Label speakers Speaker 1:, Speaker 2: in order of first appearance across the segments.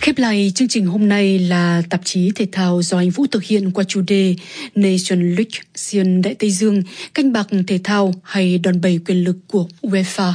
Speaker 1: Khép lại chương trình hôm nay là tạp chí thể thao do anh Vũ thực hiện qua chủ đề Nation League xuyên Đại Tây Dương, canh bạc thể thao hay đòn bẩy quyền lực của UEFA.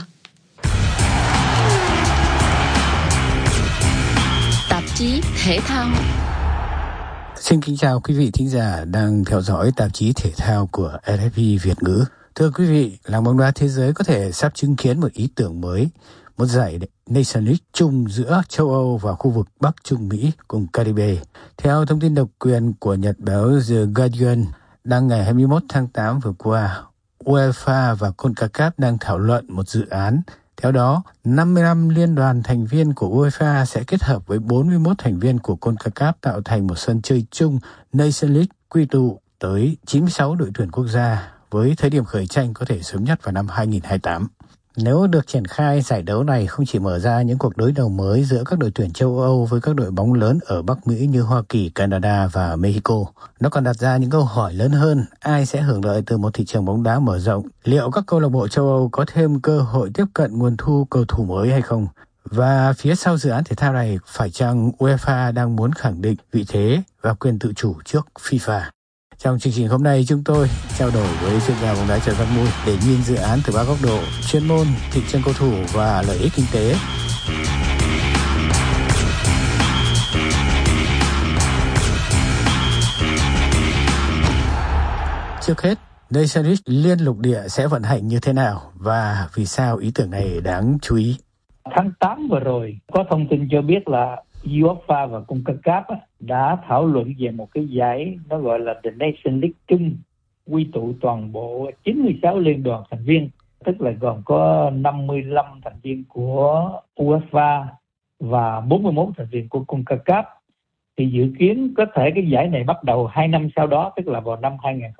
Speaker 2: Tạp chí thể thao.
Speaker 3: Xin kính chào quý vị thính giả đang theo dõi tạp chí thể thao của RFI Việt ngữ. Thưa quý vị, làng bóng đá thế giới có thể sắp chứng kiến một ý tưởng mới, một giải Nation League chung giữa châu Âu và khu vực Bắc Trung Mỹ cùng Caribe. Theo thông tin độc quyền của nhật báo The Guardian đăng ngày 21 tháng 8 vừa qua, UEFA và CONCACAF đang thảo luận một dự án. Theo đó, 55 liên đoàn thành viên của UEFA sẽ kết hợp với 41 thành viên của CONCACAF tạo thành một sân chơi chung Nation League quy tụ tới 96 đội tuyển quốc gia, với thời điểm khởi tranh có thể sớm nhất vào năm 2028. Nếu được triển khai, giải đấu này không chỉ mở ra những cuộc đối đầu mới giữa các đội tuyển châu Âu với các đội bóng lớn ở Bắc Mỹ như Hoa Kỳ, Canada và Mexico. Nó còn đặt ra những câu hỏi lớn hơn: ai sẽ hưởng lợi từ một thị trường bóng đá mở rộng? Liệu các câu lạc bộ châu Âu có thêm cơ hội tiếp cận nguồn thu cầu thủ mới hay không? Và phía sau dự án thể thao này, phải chăng UEFA đang muốn khẳng định vị thế và quyền tự chủ trước FIFA? Trong chương trình hôm nay, chúng tôi trao đổi với chuyên gia bóng đá Trần Văn Mui để nhìn dự án từ ba góc độ: chuyên môn, thị trường cầu thủ và lợi ích kinh tế. Trước hết, Nation League liên lục địa sẽ vận hành như thế nào và vì sao ý tưởng này đáng chú ý?
Speaker 4: Tháng 8 vừa rồi, có thông tin cho biết là UEFA và CONCACAF đã thảo luận về một cái giải nó gọi là The Nation League chung, quy tụ toàn bộ 96 liên đoàn thành viên, tức là gồm có 55 thành viên của UEFA và 41 thành viên của CONCACAF. Thì dự kiến có thể cái giải này bắt đầu 2 năm sau đó, tức là vào năm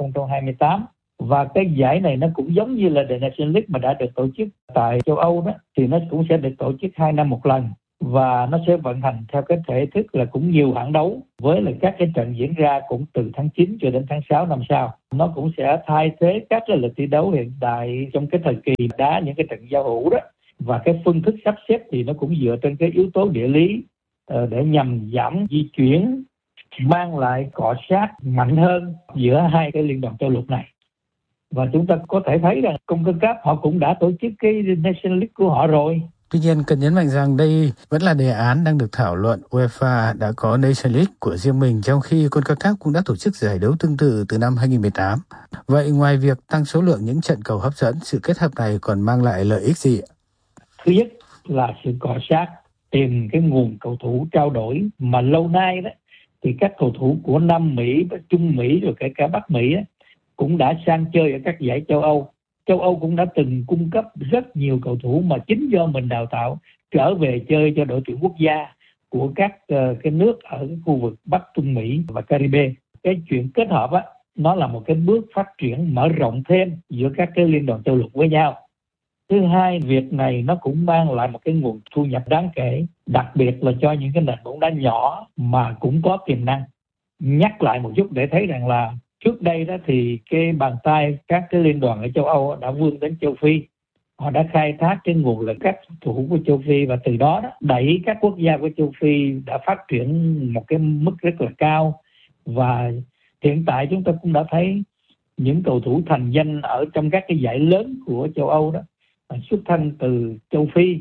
Speaker 4: 2028. Và cái giải này nó cũng giống như là The Nation League mà đã được tổ chức tại châu Âu đó, thì nó cũng sẽ được tổ chức 2 năm một lần. Và nó sẽ vận hành theo cái thể thức là cũng nhiều hạng đấu, với là các cái trận diễn ra cũng từ tháng 9 cho đến tháng 6 năm sau. Nó cũng sẽ thay thế các cái lịch thi đấu hiện tại trong cái thời kỳ đá những cái trận giao hữu đó. Và cái phương thức sắp xếp thì nó cũng dựa trên cái yếu tố địa lý để nhằm giảm di chuyển, mang lại cọ sát mạnh hơn giữa hai cái liên đoàn châu lục này. Và chúng ta có thể thấy rằng CONCACAF họ cũng đã tổ chức cái Nation League của họ rồi.
Speaker 3: Tuy nhiên, cần nhấn mạnh rằng đây vẫn là đề án đang được thảo luận. UEFA đã có Nation League của riêng mình, trong khi CONCACAF cũng đã tổ chức giải đấu tương tự từ năm 2018. Vậy ngoài việc tăng số lượng những trận cầu hấp dẫn, sự kết hợp này còn mang lại lợi ích gì?
Speaker 4: Thứ nhất là sự cọ sát, tìm cái nguồn cầu thủ trao đổi mà lâu nay đó thì các cầu thủ của Nam Mỹ, Trung Mỹ rồi kể cả Bắc Mỹ đó, cũng đã sang chơi ở các giải châu Âu. Châu Âu cũng đã từng cung cấp rất nhiều cầu thủ mà chính do mình đào tạo trở về chơi cho đội tuyển quốc gia của các cái nước ở cái khu vực Bắc Trung Mỹ và Caribe. Cái chuyện kết hợp á, nó là một cái bước phát triển mở rộng thêm giữa các cái liên đoàn châu lục với nhau. Thứ hai, việc này nó cũng mang lại một cái nguồn thu nhập đáng kể, đặc biệt là cho những cái nền bóng đá nhỏ mà cũng có tiềm năng. Nhắc lại một chút để thấy rằng là trước đây đó thì cái bàn tay các cái liên đoàn ở châu Âu đã vươn đến châu Phi. Họ đã khai thác cái nguồn lực các cầu thủ của châu Phi và từ đó đẩy các quốc gia của châu Phi đã phát triển một cái mức rất là cao. Và hiện tại chúng ta cũng đã thấy những cầu thủ thành danh ở trong các cái giải lớn của châu Âu đó xuất thân từ châu Phi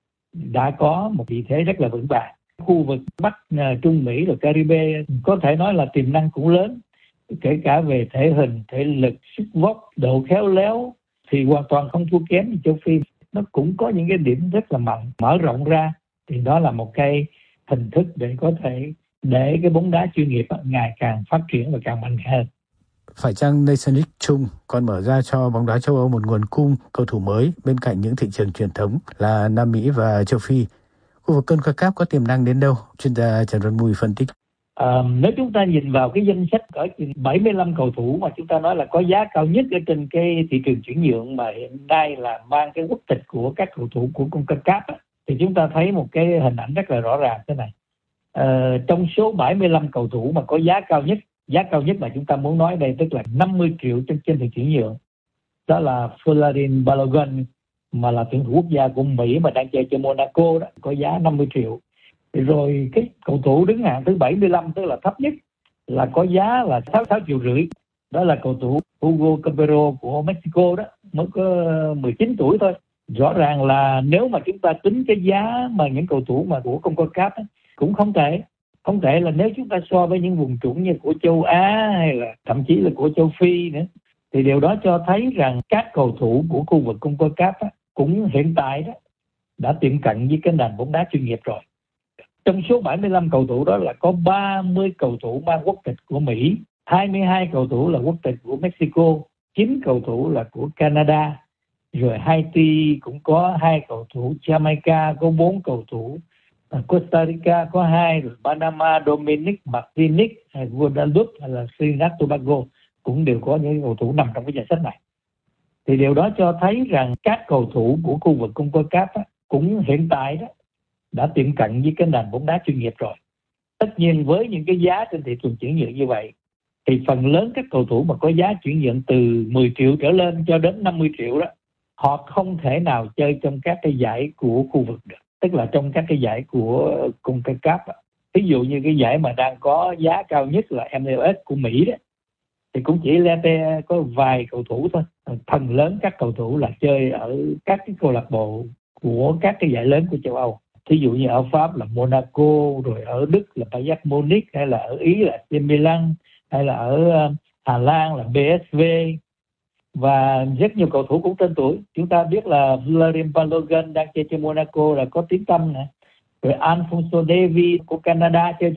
Speaker 4: đã có một vị thế rất là vững vàng. Khu vực Bắc Trung Mỹ và Caribe có thể nói là tiềm năng cũng lớn, kể cả về thể hình, thể lực, sức vóc, độ khéo léo thì hoàn toàn không thua kém châu Phi. Nó cũng có những cái điểm rất là mạnh, mở rộng ra thì đó là một cái hình thức để có thể để cái bóng đá chuyên nghiệp ngày càng phát triển và càng mạnh hơn.
Speaker 3: Phải chăng Nation League chung còn mở ra cho bóng đá châu Âu một nguồn cung cầu thủ mới bên cạnh những thị trường truyền thống là Nam Mỹ và châu Phi? Khu vực CONCACAF có tiềm năng đến đâu? Chuyên gia Trần Văn Mui phân tích.
Speaker 4: Nếu chúng ta nhìn vào cái danh sách ở 75 cầu thủ mà chúng ta nói là có giá cao nhất ở trên cái thị trường chuyển nhượng mà hiện nay là mang cái quốc tịch của các cầu thủ của CONCACAF thì chúng ta thấy một cái hình ảnh rất là rõ ràng thế này. Trong số 75 cầu thủ mà có giá cao nhất mà chúng ta muốn nói đây tức là 50 triệu trên thị chuyển nhượng, đó là Folarin Balogun mà là tuyển thủ quốc gia của Mỹ mà đang chơi cho Monaco đó, có giá 50 triệu. Rồi cái cầu thủ đứng hạng thứ 75, tức là thấp nhất, là có giá là 6,5 triệu. Đó là cầu thủ Hugo Campero của Mexico đó, mới có 19 tuổi thôi. Rõ ràng là nếu mà chúng ta tính cái giá mà những cầu thủ mà của CONCACAF cũng không tệ là nếu chúng ta so với những vùng trũng như của châu Á hay là thậm chí là của châu Phi nữa, thì điều đó cho thấy rằng các cầu thủ của khu vực CONCACAF cũng hiện tại đó đã tiệm cận với cái nền bóng đá chuyên nghiệp rồi. Trong số 75 cầu thủ đó là có 30 cầu thủ mang quốc tịch của Mỹ, 22 cầu thủ là quốc tịch của Mexico, 9 cầu thủ là của Canada, rồi Haiti cũng có 2 cầu thủ, Jamaica có 4 cầu thủ, Costa Rica có 2, rồi Panama, Dominic, Martinique, Guadeloupe hay là Trinidad Tobago cũng đều có những cầu thủ nằm trong cái danh sách này. Thì điều đó cho thấy rằng các cầu thủ của khu vực CONCACAF cũng hiện tại đó đã tiệm cận với cái nền bóng đá chuyên nghiệp rồi. Tất nhiên với những cái giá trên thị trường chuyển nhượng như vậy thì phần lớn các cầu thủ mà có giá chuyển nhượng từ 10 triệu trở lên cho đến 50 triệu đó, họ không thể nào chơi trong các cái giải của khu vực được, tức là trong các cái giải của CONCACAF. Ví dụ như cái giải mà đang có giá cao nhất là MLS của Mỹ đó, thì cũng chỉ lẻ có vài cầu thủ thôi. Phần lớn các cầu thủ là chơi ở các cái câu lạc bộ của các cái giải lớn của châu Âu. Ví dụ như ở Pháp là Monaco, rồi ở Đức là Bayern Munich, hay là ở Ý là AC Milan, hay là ở Hà Lan là PSV. Và rất nhiều cầu thủ cũng tên tuổi. Chúng ta biết là Vladimir Balogun đang chơi cho Monaco là có tiếng tăm nè. Rồi Alphonso Davies của Canada chơi